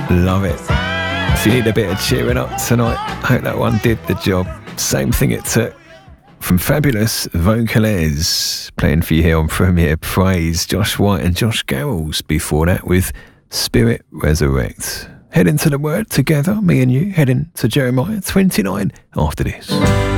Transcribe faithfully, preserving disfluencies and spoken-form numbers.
Love it. If you need a bit of cheering up tonight, I hope that one did the job. Same thing it took from Fabulous Vocalese, playing for you here on Premier Praise. Josh White and Josh Garrels before that with Spirit Resurrect. Heading to the Word together, me and you, heading to Jeremiah twenty-nine after this.